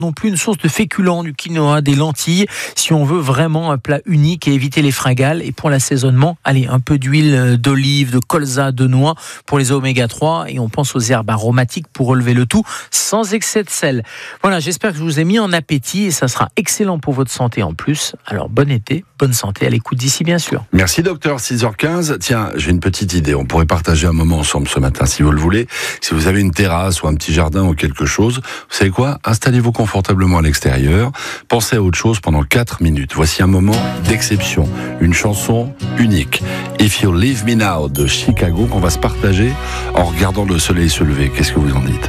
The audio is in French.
non plus une source de féculents, du quinoa, des lentilles, si on veut vraiment un plat unique et éviter les fringales. Et pour l'assaisonnement, allez, un peu d'huile d'olive, de colza, de noix pour les oméga 3, et on pense aux herbes aromatiques pour relever le tout sans excès de sel. Voilà, j'espère que je vous ai mis en appétit et ça sera excellent pour votre santé en plus. Alors bon été, bonne santé à l'écoute d'ici bien sûr. Merci docteur, 6h15. Tiens, j'ai une petite idée, on pourrait partager un moment ensemble ce matin si vous le voulez. Si vous avez une terrasse ou un petit jardin ou quelque chose, vous savez quoi ? Installez-vous confortablement à l'extérieur, pensez à autre chose pendant 4 minutes. Voici un moment d'exception, une chanson unique. If You Leave Me Now de Chicago qu'on va se partager en regardant le soleil se lever. Qu'est-ce que vous en dites ?